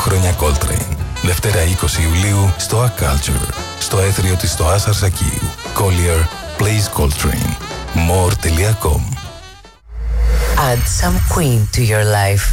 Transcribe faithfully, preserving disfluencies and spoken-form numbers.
χρόνια Coltrane. Δευτέρα είκοσι Ιουλίου στο A Culture, στο έθριο της στο Άσαρ Σακίου. Collier plays Coltrane. more τελεία com. Add some Queen to your life.